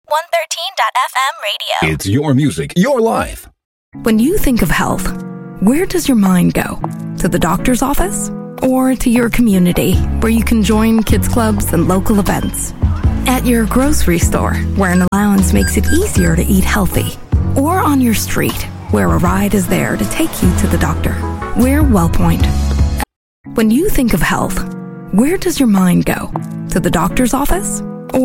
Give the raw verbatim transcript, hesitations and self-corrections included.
one thirteen dot f m radio. It's your music, your life. When you think of health, where does your mind go? To the doctor's office? Or to your community, where you can join kids clubs and local events? At your grocery store, where an allowance makes it easier to eat healthy? Or on your street, where a ride is there to take you to the doctor? We're WellPoint. When you think of health, where does your mind go? To the doctor's office?